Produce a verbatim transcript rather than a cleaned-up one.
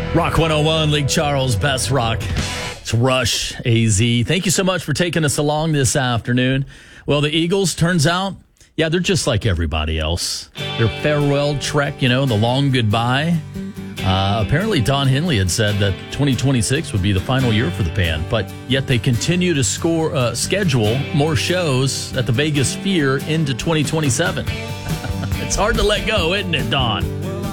Rock one oh one, Lake Charles, best rock. It's Rush, A Z. Thank you so much for taking us along this afternoon. Well, the Eagles, turns out, yeah, they're just like everybody else. Their farewell trek, you know, the long goodbye. Uh, apparently, Don Henley had said that twenty twenty-six would be the final year for the band, but yet they continue to score, uh, schedule more shows at the Vegas Sphere into twenty twenty-seven. It's hard to let go, isn't it, Don?